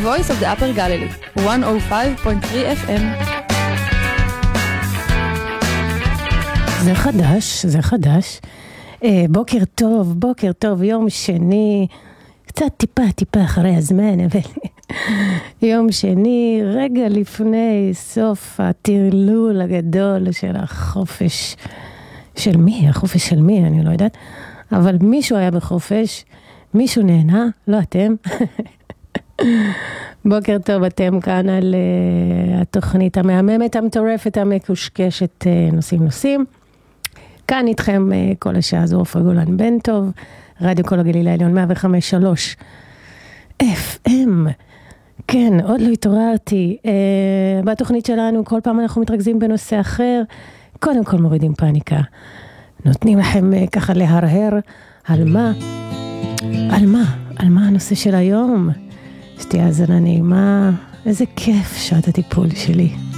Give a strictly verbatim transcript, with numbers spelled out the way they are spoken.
voice of the Upper Galilee, one oh five point three F M. זה חדש, זה חדש. אה, בוקר טוב, בוקר טוב, יום שני, קצת טיפה, טיפה אחרי הזמן, אבל יום שני, רגע לפני סוף הטרלול הגדול של החופש. של מי? החופש של מי? אני לא יודעת. אבל מישהו היה בחופש, מישהו נהנה, לא אתם. בוקר טוב, אתם כאן על uh, התוכנית המהממת, המטורפת, המקושקשת, uh, נושאים נושאים. כאן איתכם uh, כל השעה הזו, עופרה גולן בן טוב, רדיו כל הגליל העליון מאה וחמש נקודה שלוש אף אם. כן, עוד לא התעוררתי. Uh, בתוכנית שלנו כל פעם אנחנו מתרכזים בנושא אחר. קודם כל מורידים פאניקה. נותנים לכם uh, ככה להרהר על מה, על מה, על מה הנושא של היום. שתהיה האזנה נעימה, איזה כיף שעת הטיפול שלי.